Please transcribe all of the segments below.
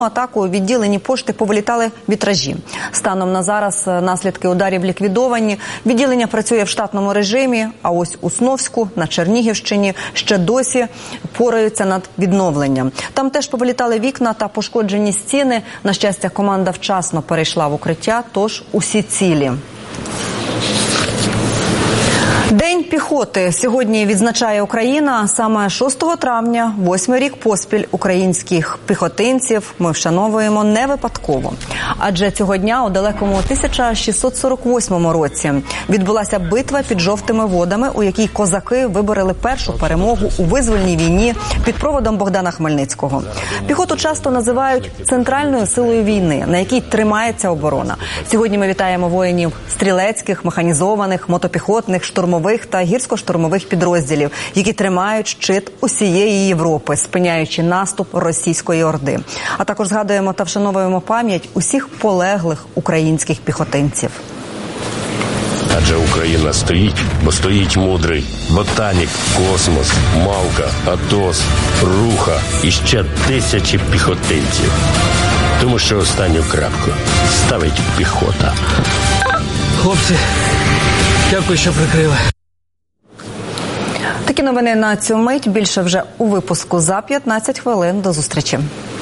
атаку у відділенні пошти повилітали вітражі. Станом на зараз наслідки ударів ліквідовані. Відділення працює в штатному режимі, а ось у Сновську, на Чернігівщині, ще досі пораються над відновленням. Там теж повилітали вікна та пошкоджені стіни. На щастя, команда вчасно перейшла в укриття, тож усі цілі. День піхоти сьогодні відзначає Україна. Саме 6 травня, 8-й рік поспіль українських піхотинців ми вшановуємо не випадково. Адже цього дня у далекому 1648 році відбулася битва під Жовтими водами, у якій козаки вибороли першу перемогу у визвольній війні під проводом Богдана Хмельницького. Піхоту часто називають центральною силою війни, на якій тримається оборона. Сьогодні ми вітаємо воїнів стрілецьких, механізованих, мотопіхотних, штурмових та гірсько-штурмових підрозділів, які тримають щит усієї Європи, спиняючи наступ російської орди. А також згадуємо та вшановуємо пам'ять усіх полеглих українських піхотинців. Адже Україна стоїть, бо стоїть мудрий ботанік, космос, Мавка, Атос, Руха і ще тисячі піхотинців. Тому що останню крапку ставить піхота. Хлопці, дякую, що прикрили. Такі новини на цю мить. Більше вже у випуску за 15 хвилин. До зустрічі.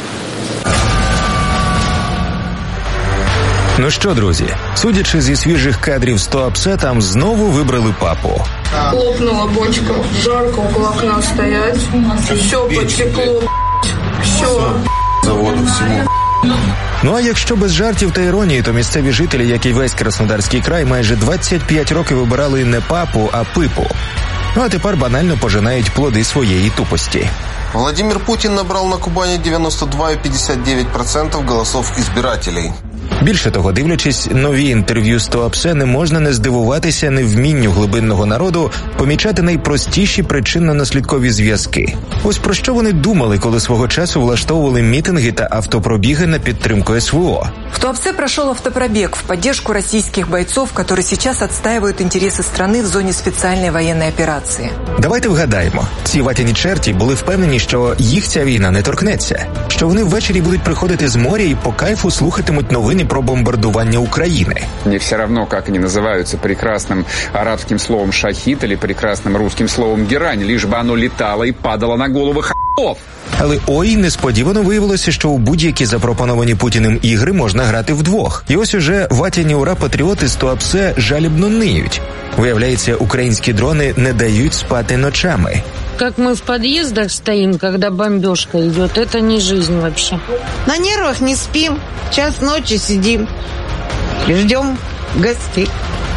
Ну що, друзі, судячи зі свіжих кадрів з Туапсе, там знову вибрали папу. Лопнула бочка, жарко, около окна стоять, все потекло, все. Заводу всьому. Ну а якщо без жартів та іронії, то місцеві жителі, як і весь Краснодарський край, майже 25 років вибирали не папу, а пипу. Ну а тепер банально пожинають плоди своєї тупості. Владимир Путин набрал на Кубани 92,59% голосов избирателей. Більше того, дивлячись нові інтерв'ю з Туапсе, не можна не здивуватися невмінню глибинного народу помічати найпростіші причинно-наслідкові зв'язки. Ось про що вони думали, коли свого часу влаштовували мітинги та автопробіги на підтримку СВО. В Туапсе прошел автопробег в поддержку российских бойцов, которые сейчас отстаивают интересы страны в зоне специальной военной операции. Давайте вгадаємо. Ці ватяні черті були впевнені, що їх ця війна не торкнеться. Що вони ввечері будуть приходити з моря і по кайфу слухатимуть новини про бомбардування України. Мне все равно, как они называются прекрасным арабским словом «шахид» или прекрасным русским словом «герань», лишь бы оно летало и падало на головы х**ов. Але несподівано виявилося, що у будь-які запропоновані Путіним ігри можна грати вдвох. І ось уже ватяні ура-патріоти з Туапсе жалібно ниють. Виявляється, українські дрони не дають спати ночами. Как мы в подъездах стоим, когда бомбежка идет, это не жизнь вообще. На нервах не спим, час ночи сидим и ждем гостей.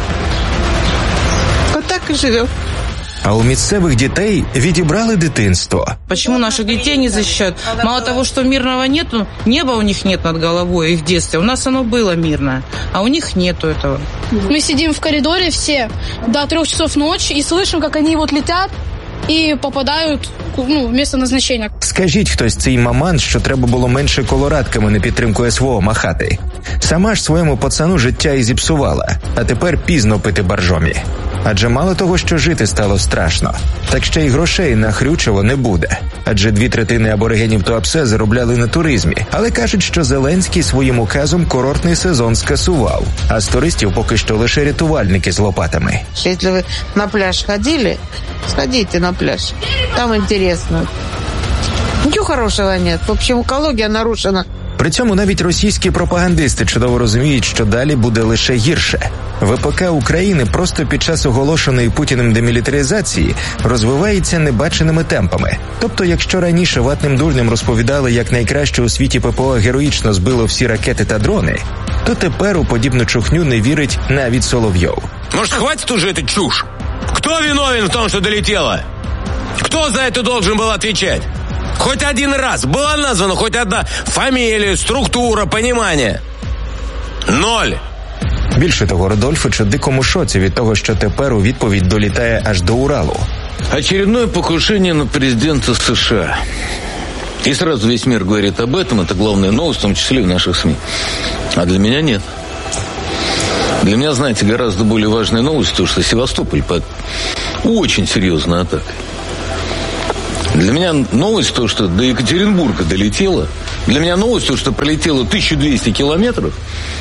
Вот так и живем. А у місцевих дітей відібрали дитинство. Почему наших детей не защищают? Мало того, что мирного нету, неба у них нет над головой, их в детстве. У нас оно было мирное, а у них нету этого. Мы сидим в коридоре все до 3 часов ночи и слышим, как они вот летят і попадають в місце назначення. Скажіть хтось цей маман, що треба було менше колорадками на підтримку СВО махати. Сама ж своєму пацану життя і зіпсувала, а тепер пізно пити боржомі. Адже мало того, що жити стало страшно, так ще й грошей на Хрючево не буде. Адже 2/3 аборигенів Туапсе заробляли на туризмі. Але кажуть, що Зеленський своїм указом курортний сезон скасував. А з туристів поки що лише рятувальники з лопатами. Якщо ви на пляж ходили, сходите на пляж. Там інтересно. Нічого хорошого нет. В общем, екологія нарушена. При цьому навіть російські пропагандисти чудово розуміють, що далі буде лише гірше. ВПК України просто під час оголошеної Путіним демілітаризації розвивається небаченими темпами. Тобто, якщо раніше ватним дурням розповідали, як найкраще у світі ППО героїчно збило всі ракети та дрони, то тепер у подібну чухню не вірить навіть Соловйов. Может, хватит уже эту чушь? Кто виновен в том, что долетело? Кто за это должен был отвечать? Хоть один раз была названа хоть одна фамилия, структура, понимание? 0. Більше того, Родольфич у дикому шоці від того, що тепер у відповідь долітає аж до Уралу. Очередное покушение на президента США. И сразу весь мир говорит об этом, это главная новость, в том числе и в наших СМИ. А для меня нет. Для меня, знаете, гораздо более важная новость, то, что Севастополь под очень серьезной атакой. Для меня новость то, что до Екатеринбурга долетело Для меня новостью, что пролетело 1200 километров.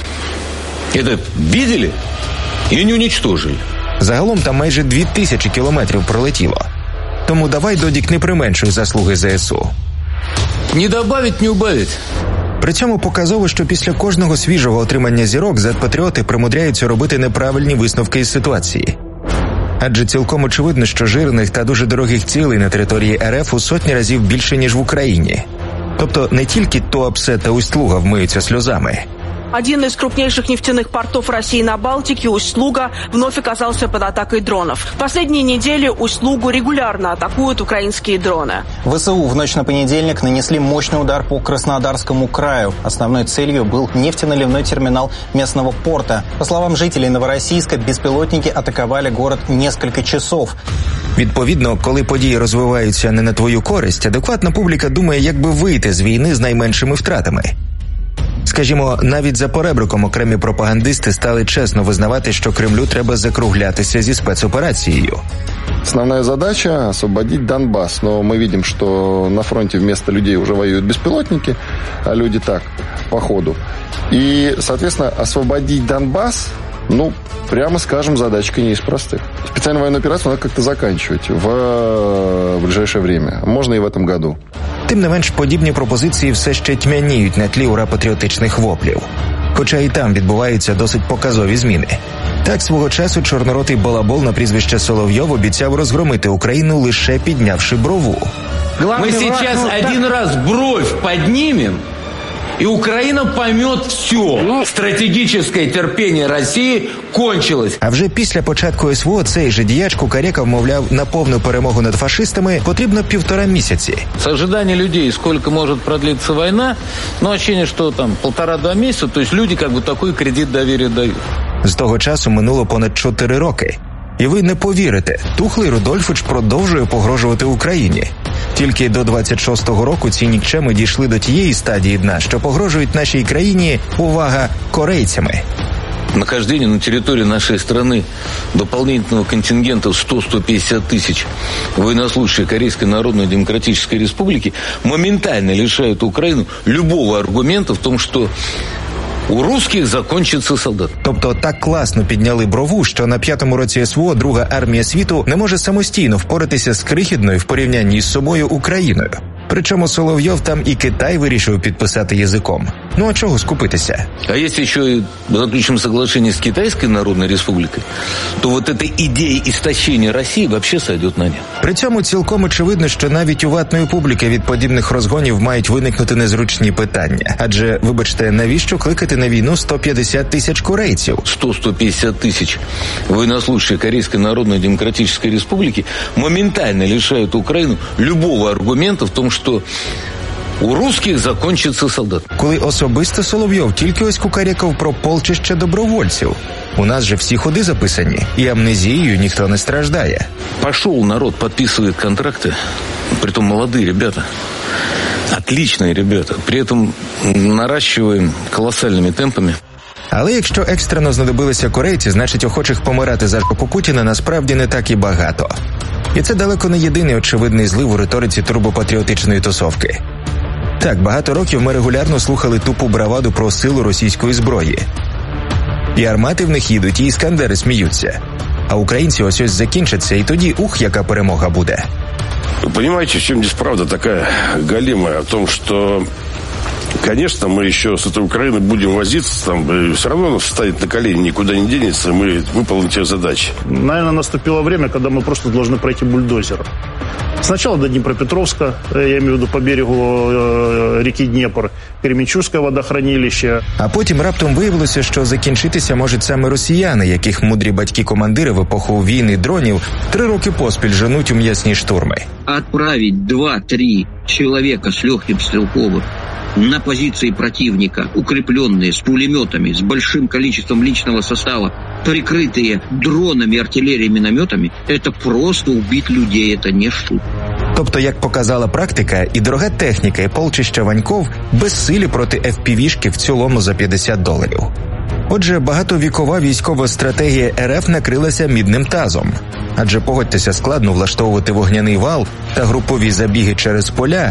Это видели и не уничтожили. Загалом там майже 2000 кілометрів пролетіло. Тому давай, Додік, не применшуй заслуги ЗСУ. Не добавить, не убавить. При цьому показово, що після кожного свіжого отримання зірок зет-патріоти примудряються робити неправильні висновки із ситуації. Адже цілком очевидно, що жирних та дуже дорогих цілей на території РФ у сотні разів більше, ніж в Україні. Тобто не тільки Туапсе та Усть-Луга вмиються сльозами. Один из крупнейших нефтяных портов России на Балтике, Усть-Луга, вновь оказался под атакой дронов. В последние недели Усть-Лугу регулярно атакуют украинские дроны. ВСУ в ночь на понедельник нанесли мощный удар по Краснодарскому краю. Основной целью был нефтеналивной терминал местного порта. По словам жителей Новороссийска, беспилотники атаковали город несколько часов. Відповідно, коли події розвиваються не на твою користь, адекватна публіка думає, як би вийти з війни з найменшими втратами. Скажімо, навіть за поребриком окремі пропагандисти стали чесно визнавати, що Кремлю треба закруглятися зі спецоперацією. Основная задача – освободить Донбасс. Но мы видим, что на фронте вместо людей уже воюют беспилотники, а люди так, по ходу. И, соответственно, освободить Донбасс, прямо скажем, задачка не из простых. Специальную военную операцию надо как-то заканчивать в ближайшее время. Можно и в этом году. Тим не менш, подібні пропозиції все ще тьмяніють на тлі ура-патріотичних воплів. Хоча і там відбуваються досить показові зміни. Так, свого часу чорноротий балабол на прізвище Соловйов обіцяв розгромити Україну, лише піднявши брову. Мы сейчас один раз бровь поднимем, и Украина поймет все. Стратегическое терпение Росії кончилось. А вже після початку СВО цей же діяч кукарекав, мовляв, на повну перемогу над фашистами потрібно 1,5 місяці. С ожиданием людей, сколько может продлиться война, ощущение, что там 1,5-2 месяца, то есть люди как бы такой кредит доверия дают. З того часу минуло понад 4 роки. І ви не повірите, Тухлий Рудольфович продовжує погрожувати Україні. Тільки до 26-го року ці нікчеми дійшли до тієї стадії дна, що погрожують нашій країні, увага, корейцями. Нахождение на территории нашей страны дополнительного контингента в 100-150 тысяч военнослужащих Корейской Народно-Демократической Республики моментально лишают Украину любого аргумента в том, что у русских закончиться солдат. Тобто так класно підняли брову, що на 5-му році СВО Друга армія світу не може самостійно впоратися з крихітною в порівнянні з собою Україною. Причому Соловйов там і Китай вирішив підписати язиком. А чого скупитися? А если еще и заключим соглашение с Китайской Народной Республикой, то вот эта идея истощения России вообще сойдет на нет. При цьому цілком очевидно, що навіть у ватної публіки від подібних розгонів мають виникнути незручні питання. Адже, вибачте, навіщо кликати на війну 150 тисяч корейців? 100-150 тысяч военнослужащих Корейской Народно-Демократической Республики моментально лишают Украину любого аргумента в том, что у русских закончиться солдат. Коли особисто Соловйов тільки ось кукарякав про полчище добровольців. У нас же всі ходи записані, і амнезією ніхто не страждає. Пошел народ, подписывает контракты, притом молодые ребята, отличные ребята, при этом наращиваем колоссальными темпами. Але якщо екстрено знадобилися корейці, значить охочих помирати за жопу Путіна насправді не так і багато. І це далеко не єдиний очевидний злив у риториці турбопатріотичної тусовки. Так, багато років ми регулярно слухали тупу браваду про силу російської зброї. І армати в них їдуть, і іскандери сміються. А українці ось закінчаться, і тоді, яка перемога буде. Вы понимаете, в чем здесь правда такая галимая? О том, что, конечно, мы еще с этой Украиной будем возиться, там, и все равно она встанет на колени, никуда не денется, и мы выполним те задачи. Наверное, наступило время, когда мы просто должны пройти бульдозером. Сначала до Днепропетровска, я имею в виду по берегу реки Днепр, Кременчугське водохранилище. А потім раптом виявилося, що закінчитися можуть саме росіяни, яких мудрі батьки-командири в епоху війни дронів 3 роки поспіль женуть у м'ясні штурми. Отправить 2-3 человека с легким стрелковым на позиции противника, укрепленные с пулеметами, с большим количеством личного состава, прикрытые дронами, артиллерией, минометами, это просто убить людей, это не шутка. Тобто, як показала практика, і дорога техніка, і полчища Ваньков безсилі проти FPV-шки в цілому за $50. Отже, багатовікова військова стратегія РФ накрилася мідним тазом. Адже, погодьтеся, складно влаштовувати вогняний вал та групові забіги через поля,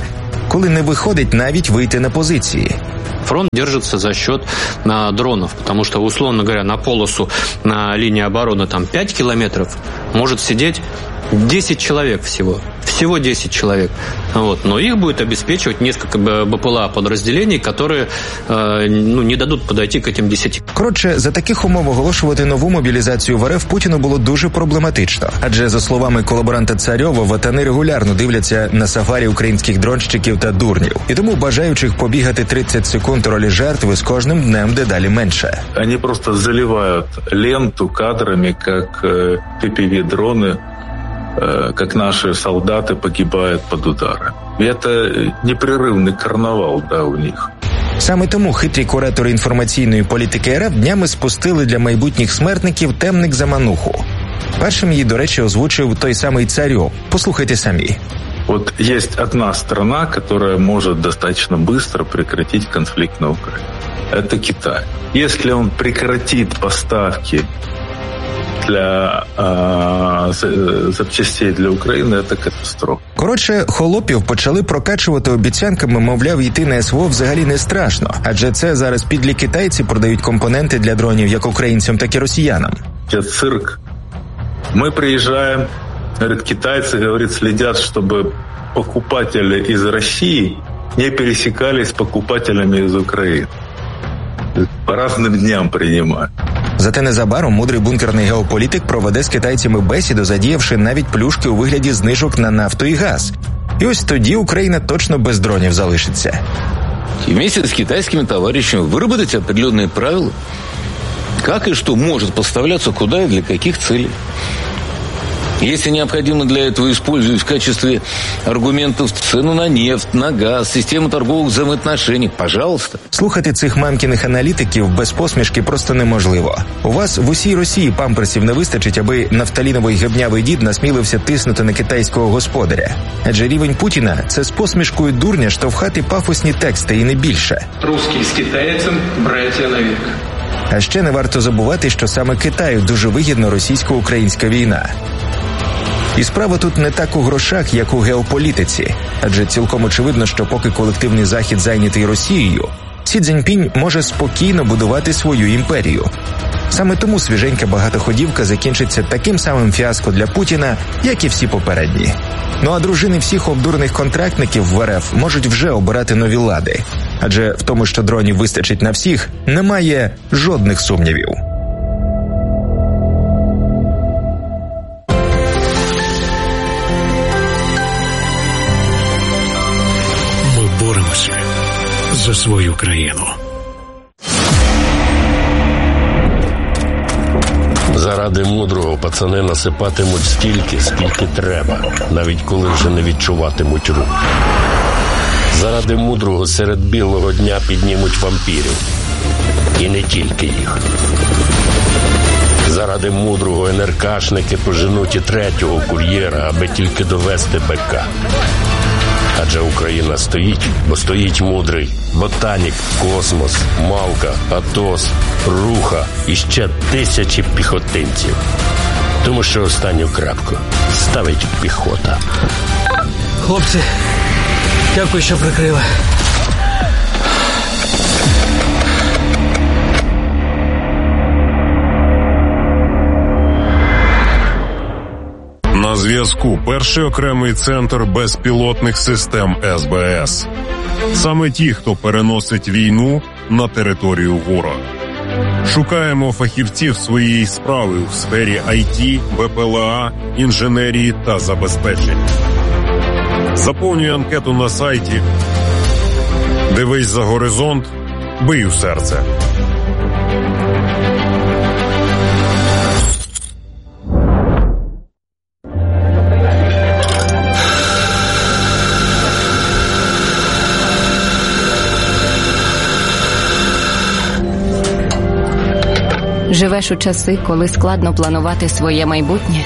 коли не виходить навіть вийти на позиції. Фронт держится за счет дронов, потому что, условно говоря, на полосу, на линии обороны там 5 километров может сидеть 10 человек всего. Всего 10 человек. Вот. Но их будет обеспечивать несколько БПЛА подразделений, которые не дадут подойти к этим 10. Коротше, за таких умов оголошувати нову мобілізацію в РФ Путіну було дуже проблематично. Адже, за словами колаборанта Царьова, ватани регулярно дивляться на сафарі українських дронщиків та дурнів. І тому бажаючих побігати 30 секунд ролі жертви з кожним днем дедалі менше. Вони просто заливають ленту кадрами, як PPV-дрони, как наши солдаты погибают под ударами. Это непрерывный карнавал, у них. Саме тому хитрі куратори інформаційної політики РФ днями спустили для майбутніх смертників темник-замануху. Першим її, до речі, озвучив той самий Царьов. Послухайте самі. Вот есть одна страна, которая может достаточно быстро прекратить конфликт на Украине. Это Китай. Если он прекратит поставки для запчастей для України – це катастрофа. Коротше, холопів почали прокачувати обіцянками, мовляв, йти на СВО взагалі не страшно. Адже це зараз підлі китайці продають компоненти для дронів як українцям, так і росіянам. Це цирк. Ми приїжджаємо, говорить, китайці, говорить, следять, щоб покупателі із Росії не пересікались з покупателями із України. По різним дням приймають. Зате незабаром мудрий бункерний геополітик проведе з китайцями бесіду, задіявши навіть плюшки у вигляді знижок на нафту і газ. І ось тоді Україна точно без дронів залишиться. И вместе с китайскими товарищами выработать определенные правила, как и что может поставляться куда и для каких целей. Если необходимо для этого использовать в качестве аргументов цену на нефть, на газ, систему торговых взаимоотношений, пожалуйста. Слухати цих мамкіних аналітиків без посмішки просто неможливо. У вас в усій Росії памперсів не вистачить, аби нафталіновий гебнявий дід насмілився тиснути на китайського господаря. Адже рівень Путіна – це з посмішкою дурня штовхати пафосні тексти і не більше. Русський з китайцем – браття навік. А ще не варто забувати, що саме Китаю дуже вигідна російсько-українська війна. І справа тут не так у грошах, як у геополітиці. Адже цілком очевидно, що поки колективний Захід зайнятий Росією, Сі Цзіньпінь може спокійно будувати свою імперію. Саме тому свіженька багатоходівка закінчиться таким самим фіаско для Путіна, як і всі попередні. Ну а дружини всіх обдурених контрактників в РФ можуть вже обирати нові лади. Адже в тому, що дронів вистачить на всіх, немає жодних сумнівів. За свою країну. Заради мудрого пацани насипатимуть стільки, скільки треба, навіть коли вже не відчуватимуть рук. Заради мудрого серед білого дня піднімуть вампірів. І не тільки їх. Заради мудрого НРКшники поженуть і третього кур'єра, аби тільки довести БК. Адже Україна стоїть, бо стоїть мудрий Ботанік, Космос, Мавка, Атос, Руха і ще тисячі піхотинців. Тому що останню крапку ставить піхота. Хлопці, дякую, що прикрили. На зв'язку перший окремий центр безпілотних систем СБС. Саме ті, хто переносить війну на територію ворога. Шукаємо фахівців своєї справи у сфері IT, БПЛА, інженерії та забезпечення. Заповнюй анкету на сайті. Дивись за горизонт, бий у серце. Живеш у часи, коли складно планувати своє майбутнє?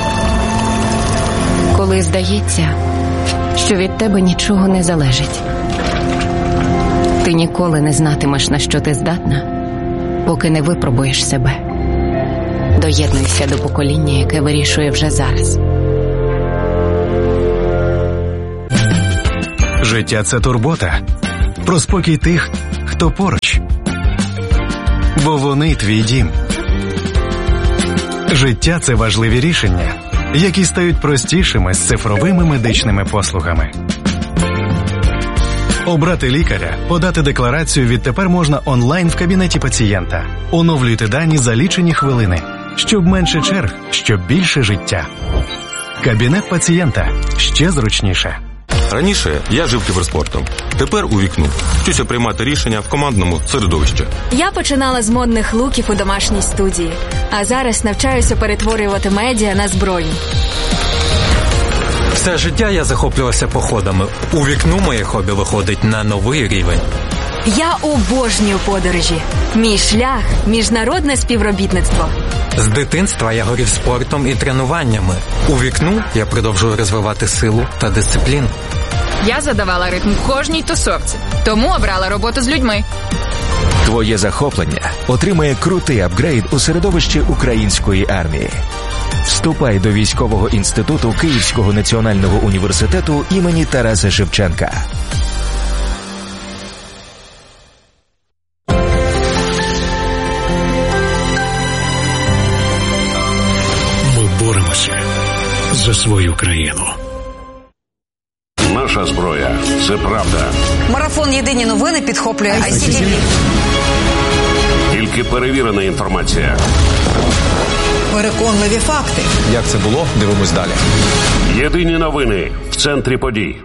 Коли здається, що від тебе нічого не залежить? Ти ніколи не знатимеш, на що ти здатна, поки не випробуєш себе. Доєднуйся до покоління, яке вирішує вже зараз. Життя – це турбота. Про спокій тих, хто поруч. Бо вони твій дім. Життя – це важливі рішення, які стають простішими з цифровими медичними послугами. Обрати лікаря, подати декларацію відтепер можна онлайн в кабінеті пацієнта. Оновлюйте дані за лічені хвилини. Щоб менше черг, щоб більше життя. Кабінет пацієнта. Ще зручніше. Раніше я жив кіберспортом. Тепер у вікну. Вчуся приймати рішення в командному середовищі. Я починала з модних луків у домашній студії. А зараз навчаюся перетворювати медіа на зброю. Все життя я захоплювався походами. У вікну моє хобі виходить на новий рівень. Я обожнюю подорожі. Мій шлях – міжнародне співробітництво. З дитинства я горів спортом і тренуваннями. У вікну я продовжую розвивати силу та дисципліну. Я задавала ритм кожній тусовці, тому обрала роботу з людьми. Твоє захоплення отримає крутий апгрейд у середовищі української армії. Вступай до військового інституту Київського національного університету імені Тараса Шевченка. Ми боремося за свою країну. Наша зброя – це правда. Марафон «Єдині новини» підхоплює ICTV. Тільки перевірена інформація. Переконливі факти. Як це було? Дивимось далі. Єдині новини в центрі подій.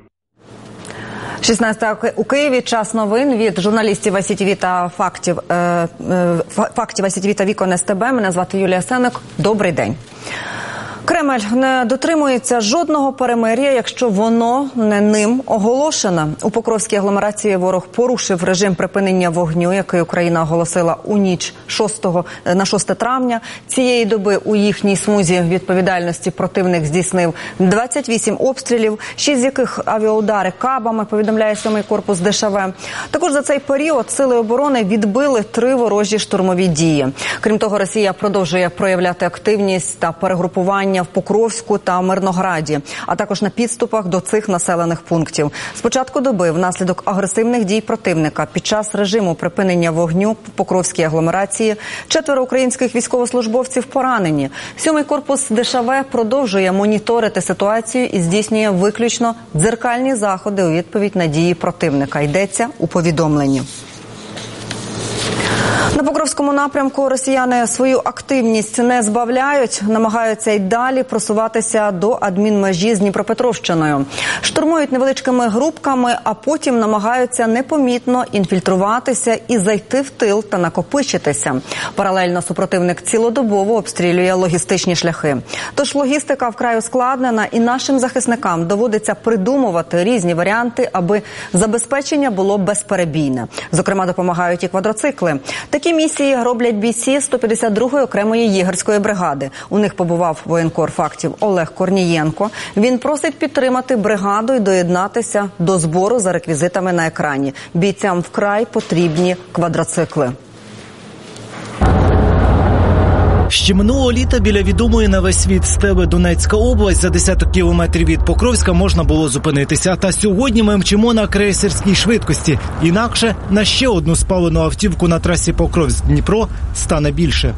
16 у Києві. Час новин від журналістів ICTV та фактів ICTV та Вікон СТБ. Мене звати Юлія Сенок. Добрий день. Кремль не дотримується жодного перемир'я, якщо воно не ним оголошене. У Покровській агломерації ворог порушив режим припинення вогню, який Україна оголосила у ніч на 6 травня. Цієї доби у їхній смузі відповідальності противник здійснив 28 обстрілів, 6 з яких авіаудари кабами, повідомляє 7-й корпус ДШВ. Також за цей період сили оборони відбили 3 ворожі штурмові дії. Крім того, Росія продовжує проявляти активність та перегрупування в Покровську та Мирнограді, а також на підступах до цих населених пунктів. З початку доби внаслідок агресивних дій противника під час режиму припинення вогню в Покровській агломерації 4 українських військовослужбовців поранені. 7-й корпус ДШВ продовжує моніторити ситуацію і здійснює виключно дзеркальні заходи у відповідь на дії противника. Йдеться у повідомленні. На Покровському напрямку росіяни свою активність не збавляють, намагаються й далі просуватися до адмінмежі з Дніпропетровщиною. Штурмують невеличкими групками, а потім намагаються непомітно інфільтруватися і зайти в тил та накопичитися. Паралельно супротивник цілодобово обстрілює логістичні шляхи. Тож логістика вкрай ускладнена, і нашим захисникам доводиться придумувати різні варіанти, аби забезпечення було безперебійне. Зокрема, допомагають і квадроцикли. Такі місії роблять бійці 152-ї окремої єгерської бригади. У них побував воєнкор фактів Олег Корнієнко. Він просить підтримати бригаду і доєднатися до збору за реквізитами на екрані. Бійцям вкрай потрібні квадроцикли. Ще минулого літа біля відомої на весь світ степи Донецька область за десяток кілометрів від Покровська можна було зупинитися. Та сьогодні ми мчимо на крейсерській швидкості. Інакше на ще одну спалену автівку на трасі Покровськ-Дніпро стане більше.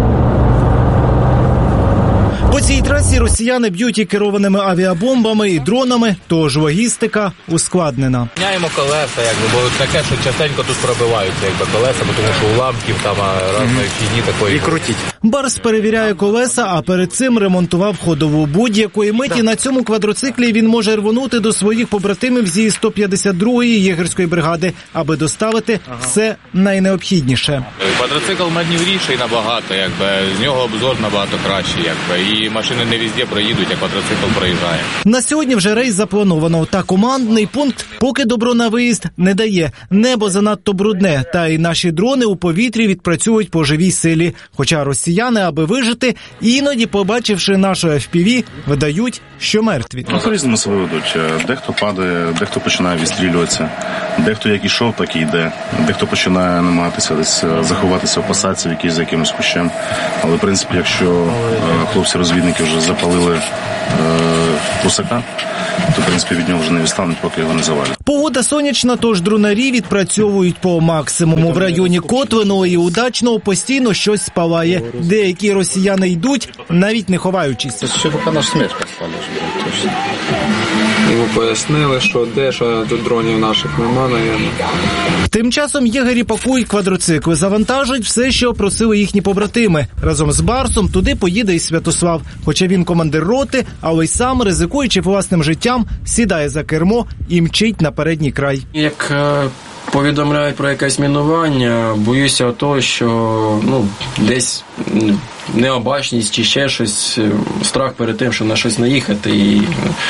По цій трасі росіяни б'ють і керованими авіабомбами, і дронами, тож логістика ускладнена. Міняємо колеса, бо таке, що частенько тут пробиваються колеса, бо тому що уламків там різної фігні такої. І крутіть. Барс перевіряє колеса, а перед цим ремонтував ходову. Будь-якої миті на цьому квадроциклі він може рвонути до своїх побратимів зі 152-ї єгерської бригади, аби доставити все найнеобхідніше. Квадроцикл маневріший набагато, з нього обзор набагато кращий, і машини не везде проїдуть, а квадроцикл проїжджає. На сьогодні вже рейс заплановано, та командний пункт поки добро на виїзд не дає. Небо занадто брудне, та й наші дрони у повітрі відпрацюють по живій силі. Хоча росіяни, аби вижити, іноді, побачивши нашу FPV, видають, що мертві. По-різному себе ведуть. Дехто падає, дехто починає відстрілюватися, дехто як ішов, так і йде. Дехто починає намагатися десь заховатися в посадці за якимось кущем. Але, в принципі, якщо хлопці-розвідники вже запалили прусака, то, в принципі, від нього вже не відстануть, поки його не завалять. Погода сонячна, тож дронарі відпрацьовують по максимуму. В районі Котвиного і Удачного постійно щось спалає. Деякі росіяни йдуть, навіть не ховаючись. Ще поки наш смерть послали, точно. Йому пояснили, що де, що тут дронів наших нема, навіть. Тим часом єгері пакують квадроцикли, завантажують все, що просили їхні побратими. Разом з Барсом туди поїде і Святослав. Хоча він командир роти, але й сам, ризикуючи власним життям, сідає за кермо і мчить на передній край. Як повідомляють про якесь мінування, боюся того, що десь необачність чи ще щось, страх перед тим, що на щось наїхати і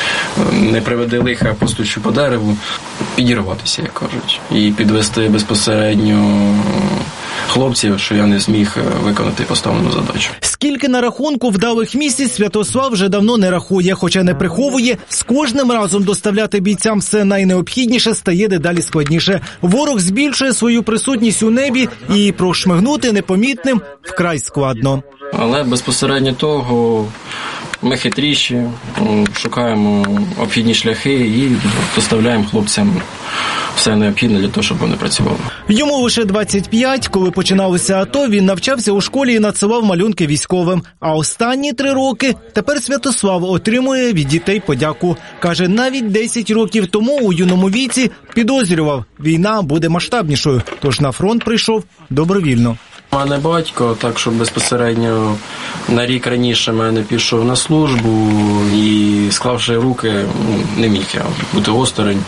не приведе лиха, постучу по дереву, підірватися, як кажуть, і підвести безпосередньо хлопців, що я не зміг виконати поставлену задачу. Скільки на рахунку вдалих місій Святослав вже давно не рахує, хоча не приховує, з кожним разом доставляти бійцям все найнеобхідніше стає дедалі складніше. Ворог збільшує свою присутність у небі і прошмигнути непомітним вкрай складно. Але безпосередньо того ми хитріші, шукаємо обхідні шляхи і доставляємо хлопцям все необхідне для того, щоб вони працювали. Йому лише 25, коли починалося АТО, він навчався у школі і надсилав малюнки військовим. А останні 3 роки тепер Святослав отримує від дітей подяку. Каже, навіть 10 років тому у юному віці підозрював, війна буде масштабнішою, тож на фронт прийшов добровільно. У мене батько, так що безпосередньо на рік раніше мене пішов на службу і, склавши руки, не міг я бути осторонь.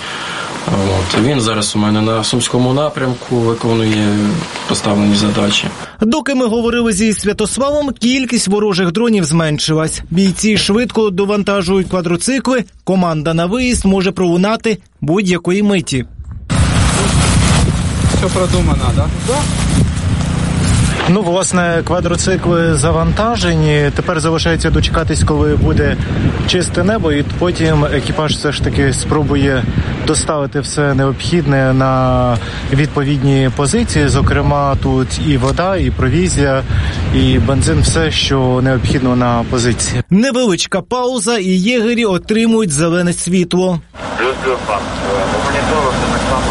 Він зараз у мене на Сумському напрямку виконує поставлені задачі. Доки ми говорили зі Святославом, кількість ворожих дронів зменшилась. Бійці швидко довантажують квадроцикли, команда на виїзд може пролунати будь-якої миті. Все продумано, так? Так. Власне, квадроцикли завантажені. Тепер залишається дочекатись, коли буде чисте небо, і потім екіпаж все ж таки спробує доставити все необхідне на відповідні позиції. Зокрема, тут і вода, і провізія, і бензин, все, що необхідно на позиції. Невеличка пауза, і єгері отримують зелене світло. Плюс, пан. По монітору все так само.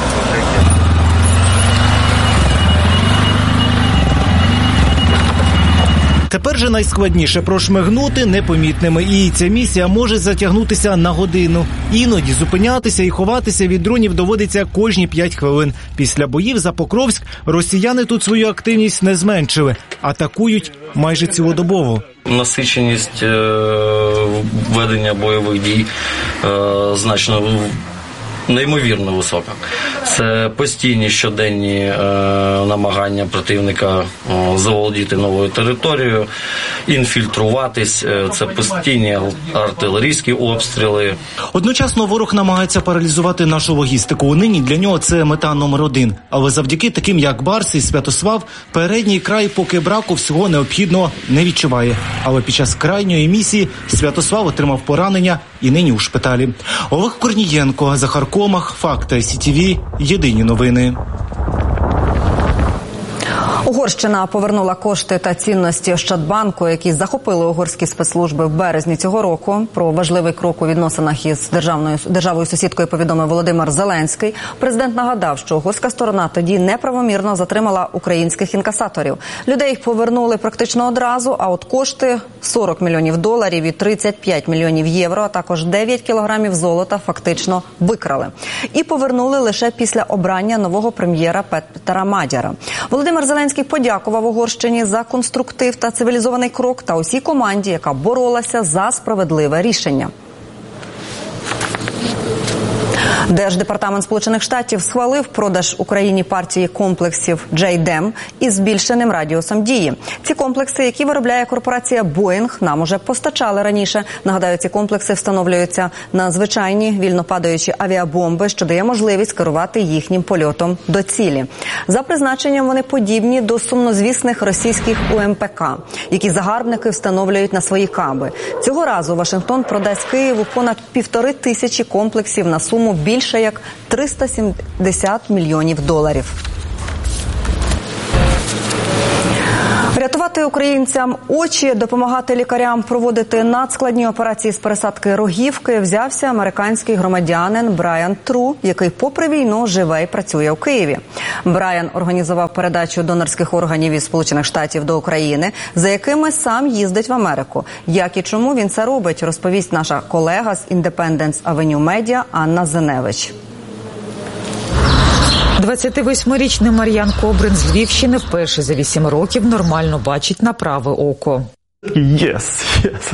Тепер же найскладніше прошмигнути непомітними, і ця місія може затягнутися на годину. Іноді зупинятися і ховатися від дронів доводиться кожні 5 хвилин. Після боїв за Покровськ росіяни тут свою активність не зменшили, атакують майже цілодобово. Насиченість ведення бойових дій значно неймовірно висока. Це постійні щоденні намагання противника заволодіти новою територією, інфільтруватись, це постійні артилерійські обстріли. Одночасно ворог намагається паралізувати нашу логістику. Нині для нього це мета номер 1. Але завдяки таким, як Барс і Святослав, передній край поки браку всього необхідного не відчуває. Але під час крайньої місії Святослав отримав поранення і нині у шпиталі. Олег Корнієнко, Захар Комах, Факти СІТВ, єдині новини. Угорщина повернула кошти та цінності Ощадбанку, які захопили угорські спецслужби в березні цього року. Про важливий крок у відносинах із державою-сусідкою повідомив Володимир Зеленський. Президент нагадав, що угорська сторона тоді неправомірно затримала українських інкасаторів. Людей повернули практично одразу, а от кошти $40 мільйонів і 35 мільйонів євро, а також 9 кілограмів золота фактично викрали. І повернули лише після обрання нового прем'єра Петера Мадяра. Володимир Зеленський подякував Угорщині за конструктив та цивілізований крок та усій команді, яка боролася за справедливе рішення. Держдепартамент Сполучених Штатів схвалив продаж Україні партії комплексів JDAM із збільшеним радіусом дії. Ці комплекси, які виробляє корпорація Boeing, нам уже постачали раніше. Нагадаю, ці комплекси встановлюються на звичайні вільнопадаючі авіабомби, що дає можливість керувати їхнім польотом до цілі. За призначенням вони подібні до сумнозвісних російських УМПК, які загарбники встановлюють на свої каби. Цього разу Вашингтон продасть Києву понад 1500 комплексів на суму більше як $370 мільйонів. Рятувати Відкривати українцям очі, допомагати лікарям проводити надскладні операції з пересадки рогівки взявся американський громадянин Брайан Тру, який попри війну живе і працює у Києві. Брайан організував передачу донорських органів із Сполучених Штатів до України, за якими сам їздить в Америку. Як і чому він це робить, розповість наша колега з Independence Avenue Media Анна Зеневич. 28-річний Мар'ян Кобрин з Львівщини вперше за 8 років нормально бачить на праве око. Єс.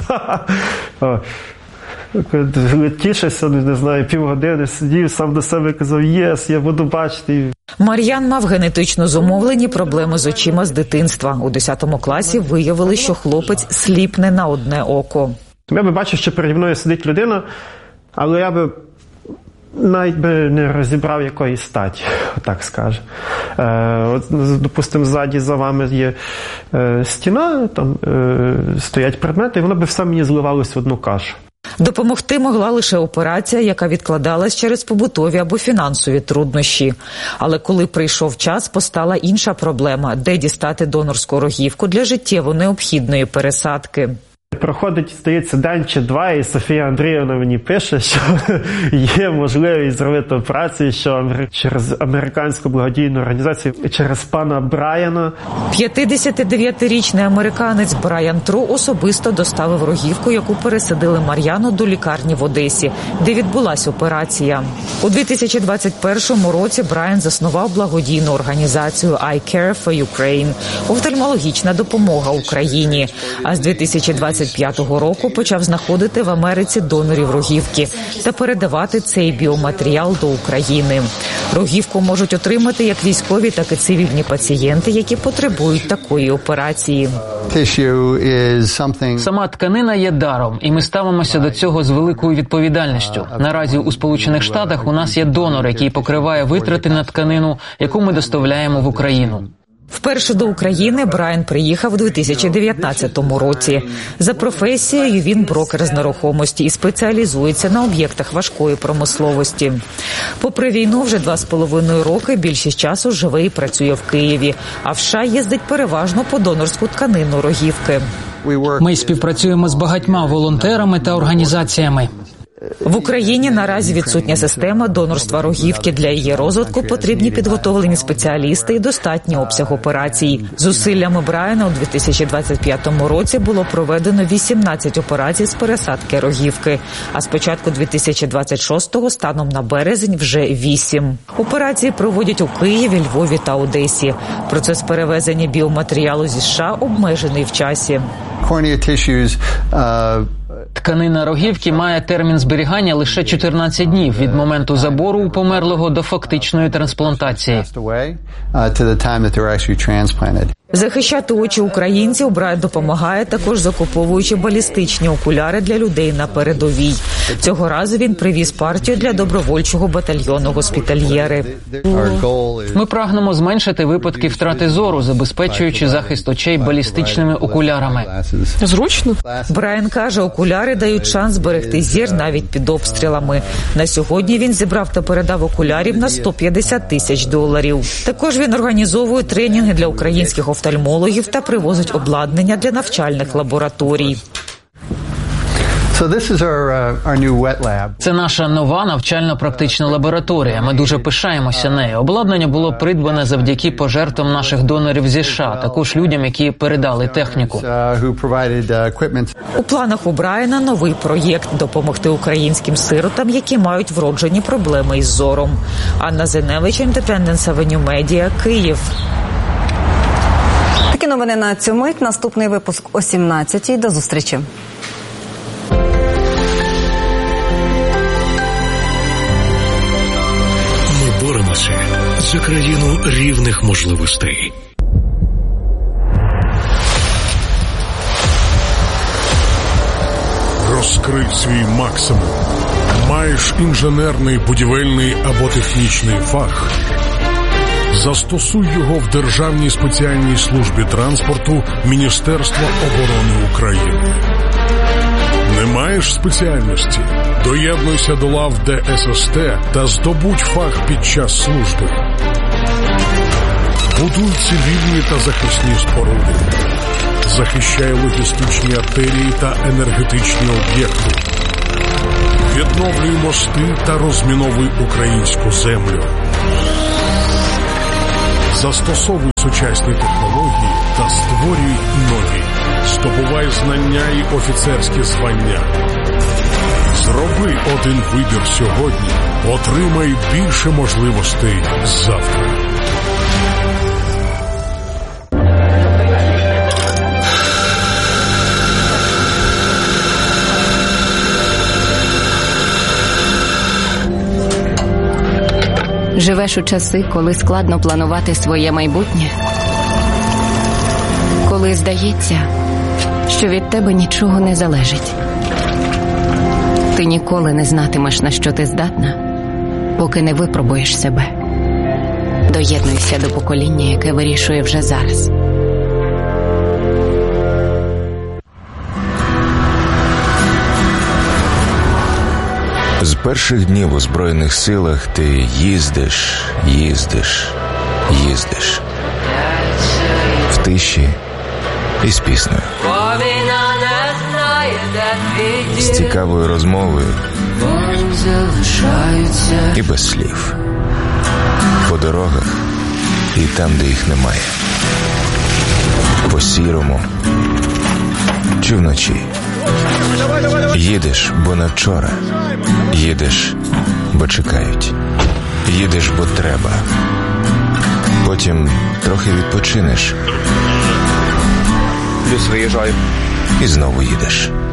Тішився, не знаю, півгодини сидів, сам до себе казав, єс, я буду бачити. Мар'ян мав генетично зумовлені проблеми з очима з дитинства. У 10 класі виявили, що хлопець сліпне на одне око. Я би бачив, що переді мною сидить людина, але я би навіть би не розібрав якої статі, так скаже. От, допустимо, ззаді за вами є стіна, там стоять предмети, і воно би все мені зливалося в одну кашу. Допомогти могла лише операція, яка відкладалась через побутові або фінансові труднощі. Але коли прийшов час, постала інша проблема – де дістати донорську рогівку для життєво необхідної пересадки. Проходить, здається, день чи два, і Софія Андріївна мені пише, що є можливість зробити операцію, що через американську благодійну організацію, через пана Брайана. 59-річний американець Брайан Тру особисто доставив рогівку, яку пересадили Мар'яну до лікарні в Одесі, де відбулася операція. У 2021 році Брайан заснував благодійну організацію I Care for Ukraine – офтальмологічна допомога Україні. А з 2025 року почав знаходити в Америці донорів рогівки та передавати цей біоматеріал до України. Рогівку можуть отримати як військові, так і цивільні пацієнти, які потребують такої операції. Сама тканина є даром, і ми ставимося до цього з великою відповідальністю. Наразі у Сполучених Штатах у нас є донор, який покриває витрати на тканину, яку ми доставляємо в Україну. Вперше до України Брайан приїхав у 2019 році. За професією він брокер з нерухомості і спеціалізується на об'єктах важкої промисловості. Попри війну, вже 2,5 роки більшість часу живе і працює в Києві, а в США їздить переважно по донорську тканину рогівки. Ми співпрацюємо з багатьма волонтерами та організаціями. В Україні наразі відсутня система донорства рогівки. Для її розвитку потрібні підготовлені спеціалісти і достатній обсяг операцій. Зусиллями Брайана у 2025 році було проведено 18 операцій з пересадки рогівки, а з початку 2026-го станом на березень вже 8. Операції проводять у Києві, Львові та Одесі. Процес перевезення біоматеріалу зі США обмежений в часі. Тканина рогівки має термін зберігання лише 14 днів від моменту забору у померлого до фактичної трансплантації. Захищати очі українців Брайан допомагає також закуповуючи балістичні окуляри для людей на передовій. Цього разу він привіз партію для добровольчого батальйону «Госпітальєри». Ми прагнемо зменшити випадки втрати зору, забезпечуючи захист очей балістичними окулярами. Зручно? Брайан каже, окуляри дають шанс зберегти зір навіть під обстрілами. На сьогодні він зібрав та передав окулярів на $150 тисяч. Також він організовує тренінги для українських офтальмологів та привозить обладнання для навчальних лабораторій. Це наша нова навчально-практична лабораторія. Ми дуже пишаємося нею. Обладнання було придбане завдяки пожертвам наших донорів зі США, також людям, які передали техніку. У планах у Брайана новий проєкт – допомогти українським сиротам, які мають вроджені проблеми із зором. Анна Зеневич, Independence Avenue Media, Київ. Такі новини на цю мить. Наступний випуск о 17-й. До зустрічі. Ми боремося за країну рівних можливостей. Розкрий свій максимум. Маєш інженерний, будівельний або технічний фах? Застосуй його в Державній спеціальній службі транспорту Міністерства оборони України. Не маєш спеціальності? Доєднуйся до лав ДССТ та здобудь фах під час служби. Будуй цивільні та захисні споруди. Захищай логістичні артерії та енергетичні об'єкти. Відновлюй мости та розміновуй українську землю. Застосовуй сучасні технології та створюй нові. Здобувай знання і офіцерські звання. Зроби один вибір сьогодні, отримай більше можливостей завтра. Живеш у часи, коли складно планувати своє майбутнє? Коли здається, що від тебе нічого не залежить? Ти ніколи не знатимеш, на що ти здатна, поки не випробуєш себе. Доєднуйся до покоління, яке вирішує вже зараз. З перших днів у Збройних силах ти їздиш. В тиші і з піснею. З цікавою розмовою і без слів. По дорогах і там, де їх немає. По сірому чи вночі. Їдеш, бо на вчора. Їдеш, бо чекають. Їдеш, бо треба. Потім трохи відпочинеш. Плюс виїжджаю. І знову їдеш.